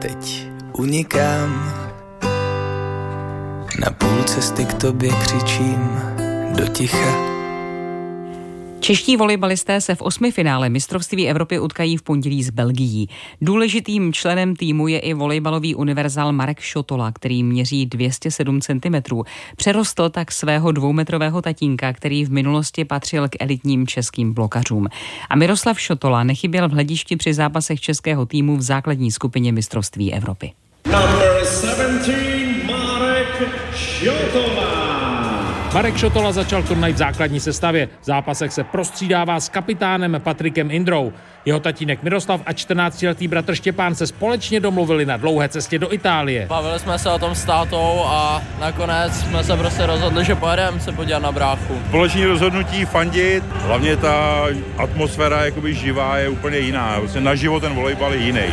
teď unikám. Na půl cesty k tobě křičím do ticha. Čeští volejbalisté se v 8. finále mistrovství Evropy utkají v pondělí s Belgií. Důležitým členem týmu je i volejbalový univerzál Marek Šotola, který měří 207 cm. Přerostl tak svého 2metrového tatínka, který v minulosti patřil k elitním českým blokařům. A Miroslav Šotola nechyběl v hledišti při zápasech českého týmu v základní skupině mistrovství Evropy. Number 17, Marek Šotola. Marek Šotola začal turnaj v základní sestavě. V zápasech se prostřídává s kapitánem Patrikem Indrou. Jeho tatínek Miroslav a 14letý bratr Štěpán se společně domluvili na dlouhé cestě do Itálie. Bavili jsme se o tom s tátou a nakonec jsme se prostě rozhodli, že pojedeme se podívat na bráchu. Společné rozhodnutí fandit, hlavně ta atmosféra jakoby živá je úplně jiná. Vlastně naživo ten volejbal je jiný.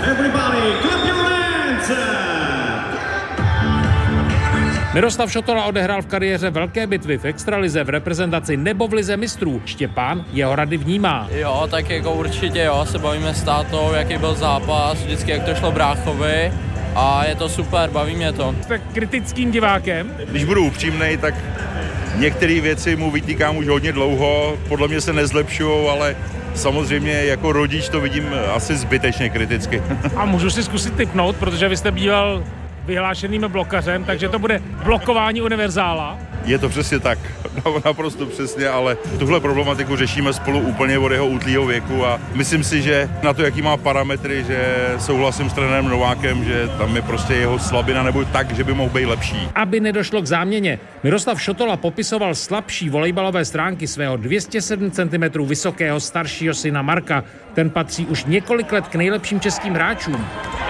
Miroslav Šotola odehrál v kariéře velké bitvy v extralize, v reprezentaci nebo v lize mistrů. Štěpán jeho rady vnímá. Jo, tak jako určitě jo, se bavíme s tátou, jaký byl zápas, vždycky jak to šlo bráchovi a je to super, baví mě to. Jste kritickým divákem? Když budu upřímnej, tak některé věci mu vytýkám už hodně dlouho, podle mě se nezlepšujou, ale samozřejmě jako rodič to vidím asi zbytečně kriticky. A můžu si zkusit tipnout, protože vy jste býval vyhlášeným blokařem, takže to bude blokování univerzála. Je to přesně tak, naprosto přesně, ale tuhle problematiku řešíme spolu úplně od jeho útlýho věku a myslím si, že na to, jaký má parametry, že souhlasím s trenérem Novákem, že tam je prostě jeho slabina nebo tak, že by mohl být lepší. Aby nedošlo k záměně, Miroslav Šotola popisoval slabší volejbalové stránky svého 207 cm vysokého staršího syna Marka. Ten patří už několik let k nejlepším českým hráčům.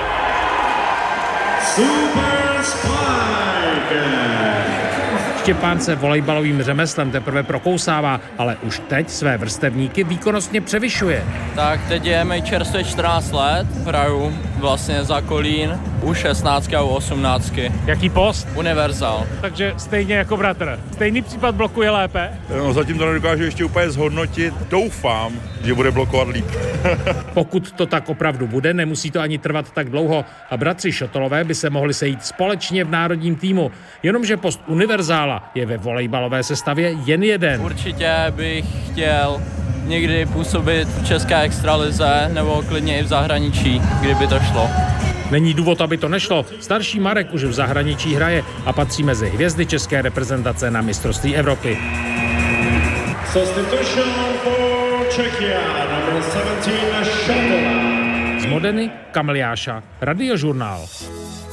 Super Spike. Štěpán se volejbalovým řemeslem teprve prokousává, ale už teď své vrstevníky výkonnostně převyšuje. Tak teď je mi čerstvě 14 let, hraju vlastně za Kolín, u 16 a u 18. Jaký post? Univerzál. Takže stejně jako bratr. Stejný případ blokuje lépe? No, zatím to nedokážu ještě úplně zhodnotit. Doufám, že bude blokovat líp. Pokud to tak opravdu bude, nemusí to ani trvat tak dlouho a bratři Šotolové by se mohli sejít společně v národním týmu. Jenomže post univerzála je ve volejbalové sestavě jen jeden. Určitě bych chtěl někdy působit v české extralize nebo klidně i v zahraničí, kdyby to šlo. Není důvod, aby to nešlo. Starší Marek už v zahraničí hraje a patří mezi hvězdy české reprezentace na mistrovství Evropy. Substitution for Czechia, number 17, Šotola. Z Modeny Kamil Jáša, Radiožurnál.